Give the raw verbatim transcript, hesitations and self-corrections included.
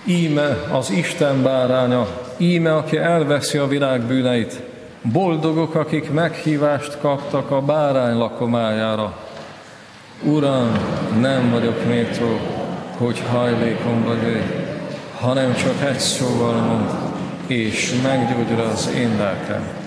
Íme az Isten báránya, íme, aki elveszi a világ bűneit. Boldogok, akik meghívást kaptak a bárány lakomájára. Uram, nem vagyok méltó, hogy hajlékomba jöjj, hanem csak egy szóval mond, és meggyógyul az én lelkem.